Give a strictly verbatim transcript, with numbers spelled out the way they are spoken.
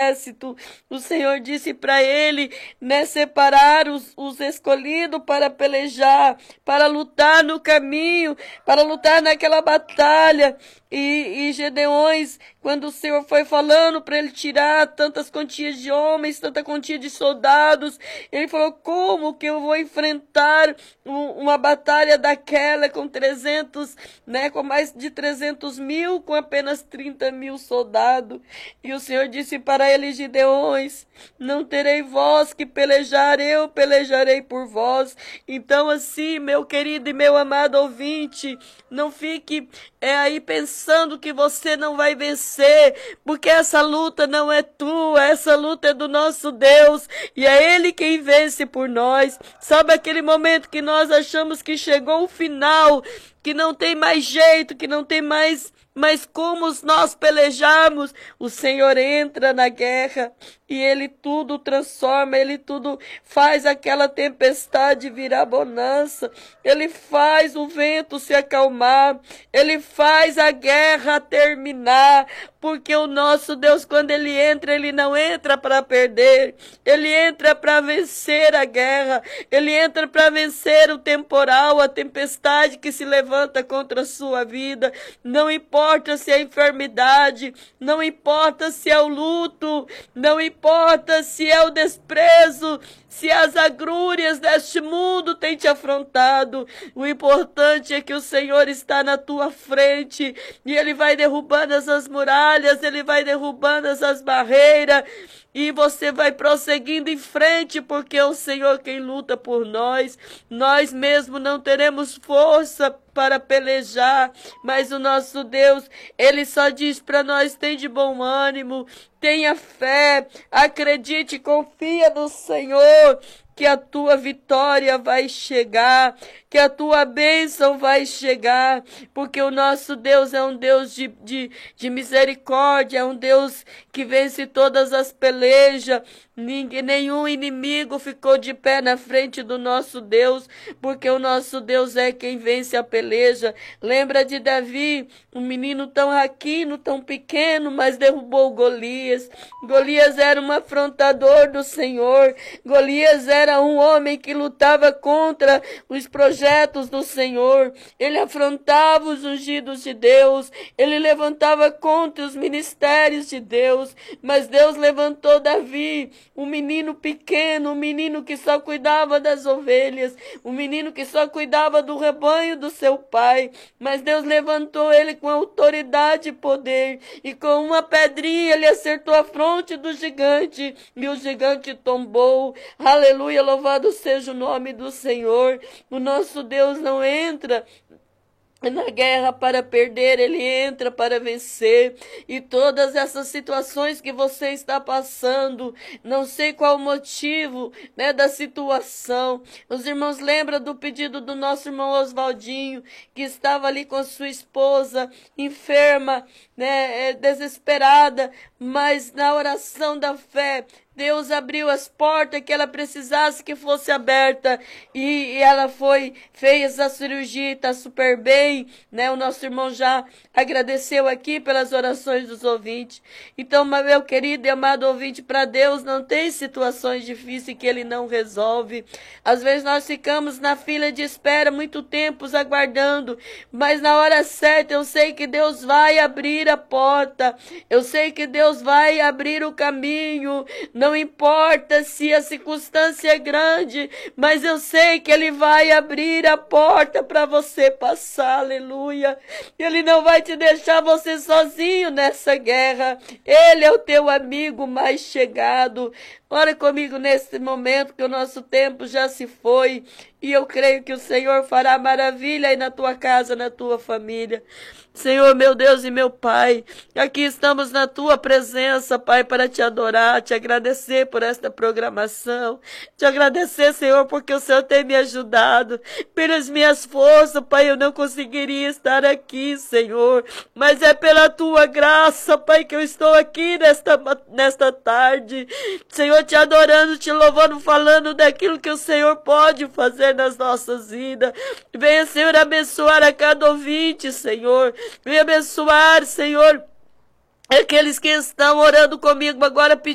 exército. O Senhor disse para ele, né, separar os, os escolhidos para pelejar, para lutar no caminho, para lutar naquela batalha. E, e Gedeões, quando o Senhor foi falando para ele tirar tantas quantias de homens, tanta quantia de soldados, ele falou, como que eu vou enfrentar um, uma batalha daquela com trezentos, né, com mais de trezentos mil, com apenas trinta mil soldados? E o Senhor disse para ele, Gedeões, não terei vós que pelejar, eu pelejarei por vós. Então assim, meu querido e meu amado ouvinte, não fique é, aí pensando que você não vai vencer, porque essa luta não é tua, essa luta é do nosso Deus, e é Ele quem vence por nós. Sabe aquele momento que nós achamos que chegou o final, que não tem mais jeito, que não tem mais, mais como nós pelejarmos? O Senhor entra na guerra e Ele tudo transforma, Ele tudo faz aquela tempestade virar bonança, Ele faz o vento se acalmar, Ele faz a guerra terminar, porque o nosso Deus, quando Ele entra, Ele não entra para perder, Ele entra para vencer a guerra, Ele entra para vencer o temporal, a tempestade que se levanta contra a sua vida. Não importa se é enfermidade, não importa se é o luto, não importa se é o desprezo, se as agrúrias deste mundo têm te afrontado. O importante é que o Senhor está na tua frente e Ele vai derrubando essas muralhas, Ele vai derrubando essas barreiras e você vai prosseguindo em frente, porque é o Senhor quem luta por nós. Nós mesmos não teremos força para pelejar, mas o nosso Deus, Ele só diz para nós, tem de bom ânimo, tenha fé, acredite, confia no Senhor, que a tua vitória vai chegar, que a tua bênção vai chegar, porque o nosso Deus é um Deus de, de, de misericórdia, é um Deus que vence todas as pelejas. Ninguém, nenhum inimigo ficou de pé na frente do nosso Deus, porque o nosso Deus é quem vence a peleja. Lembra de Davi, um menino tão raquino, tão pequeno, mas derrubou Golias. Golias era um afrontador do Senhor, Golias era um homem que lutava contra os projetos do Senhor, ele afrontava os ungidos de Deus, ele levantava contra os ministérios de Deus, mas Deus levantou Davi, um menino pequeno, um menino que só cuidava das ovelhas, um menino que só cuidava do rebanho do seu pai, mas Deus levantou ele com autoridade e poder, e com uma pedrinha ele acertou a fronte do gigante, e o gigante tombou. Aleluia, louvado seja o nome do Senhor. O nosso Deus não entra na guerra para perder, Ele entra para vencer. E todas essas situações que você está passando, não sei qual o motivo, né, da situação. Os irmãos lembram do pedido do nosso irmão Oswaldinho, que estava ali com sua esposa, enferma, né, desesperada, mas na oração da fé, Deus abriu as portas que ela precisasse que fosse aberta, e, e ela foi, fez a cirurgia, está super bem, né? O nosso irmão já agradeceu aqui pelas orações dos ouvintes. Então, meu querido e amado ouvinte, para Deus não tem situações difíceis que Ele não resolve. Às vezes nós ficamos na fila de espera muito tempo aguardando, mas na hora certa eu sei que Deus vai abrir a porta, eu sei que Deus vai abrir o caminho. Não importa se a circunstância é grande, mas eu sei que Ele vai abrir a porta para você passar, aleluia. Ele não vai te deixar você sozinho nessa guerra, Ele é o teu amigo mais chegado. Ora comigo nesse momento, que o nosso tempo já se foi, e eu creio que o Senhor fará maravilha aí na tua casa, na tua família. Senhor, meu Deus e meu Pai, aqui estamos na tua presença, Pai, para te adorar, te agradecer por esta programação, te agradecer, Senhor, porque o Senhor tem me ajudado. Pelas minhas forças, Pai, eu não conseguiria estar aqui, Senhor, mas é pela tua graça, Pai, que eu estou aqui nesta, nesta tarde, Senhor, te adorando, te louvando, falando daquilo que o Senhor pode fazer nas nossas vidas. Venha, Senhor, abençoar a cada ouvinte, Senhor. Venha abençoar, Senhor, aqueles que estão orando comigo agora, pedindo